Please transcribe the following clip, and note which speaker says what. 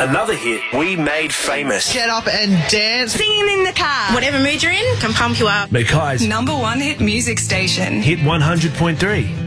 Speaker 1: Another hit we made famous.
Speaker 2: Get up and dance.
Speaker 3: Singing in the car.
Speaker 4: Whatever mood you're in can pump you up.
Speaker 1: Mackay's
Speaker 5: #1 hit music station.
Speaker 1: Hit 100.3.